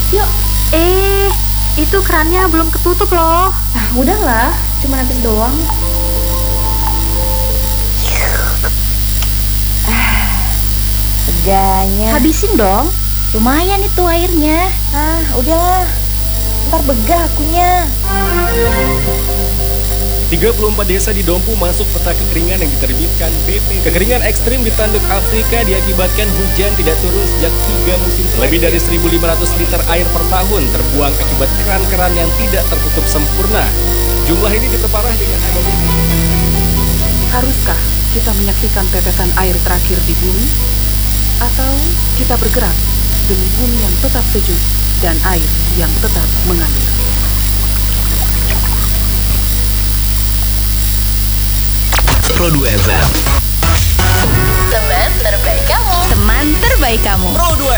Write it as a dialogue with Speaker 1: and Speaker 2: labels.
Speaker 1: Yuk.
Speaker 2: Itu kerannya belum ketutup loh.
Speaker 1: Ah, udahlah, cuma netes doang.
Speaker 3: Seganya.
Speaker 4: Habisin dong. Lumayan itu airnya.
Speaker 3: Ah, udahlah. Ntar begah akunya.
Speaker 5: 34 desa di Dompu masuk peta kekeringan yang diterbitkan BP. Kekeringan ekstrim di tanduk Afrika diakibatkan hujan tidak turun sejak 3 musim. Lebih dari 1.500 liter air per tahun terbuang akibat keran-keran yang tidak tertutup sempurna. Jumlah ini diperparah dengan adanya.
Speaker 6: Haruskah kita menyaksikan tetesan air terakhir di bumi? Atau kita bergerak demi bumi yang tetap sejuk dan air yang tetap mengalir?
Speaker 7: Pro 2 FM.
Speaker 8: Teman terbaik kamu.
Speaker 4: Teman terbaik kamu.
Speaker 7: Pro 2